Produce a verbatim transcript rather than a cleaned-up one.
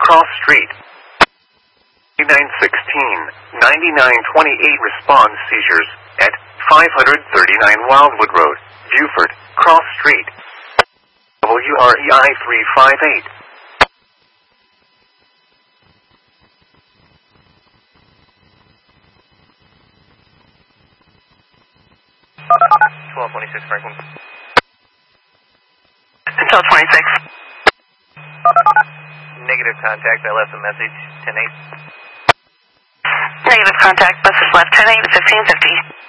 Cross Street. nine sixteen, ninety-nine twenty-eight responds seizures at five thirty-nine Wildwood Road, Beaufort, Cross Street. W R E I three five eight. twelve twenty-six Franklin. twelve twenty-six. Negative contact, I left a message, ten eight. Negative contact, bus is left ten eight, fifteen fifty.